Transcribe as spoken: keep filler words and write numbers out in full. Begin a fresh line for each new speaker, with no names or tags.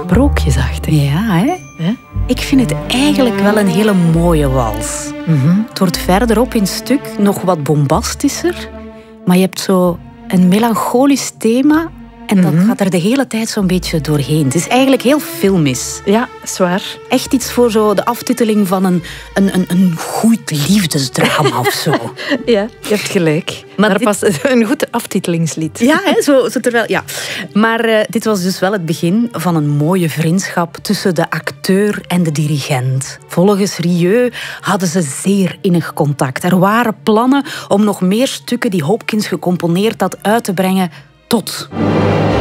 Sprookjesachtig.
Ja, hè?
Hè?
Ik vind het eigenlijk wel een hele mooie wals.
Mm-hmm.
Het wordt verderop in het stuk nog wat bombastischer, maar je hebt zo een melancholisch thema en dat
Mm-hmm.
gaat er de hele tijd zo'n beetje doorheen. Het is eigenlijk heel filmisch.
Ja, zwaar.
Echt iets voor zo de aftiteling van een, een, een, een goed liefdesdrama of zo.
Ja, je hebt gelijk.
Maar
Maar,
dit-
pas een goed aftitelingslied.
Ja, hè, zo, zo terwijl, ja. Maar eh, dit was dus wel het begin van een mooie vriendschap tussen de acteur en de dirigent. Volgens Rieu hadden ze zeer innig contact. Er waren plannen om nog meer stukken die Hopkins gecomponeerd had uit te brengen tot...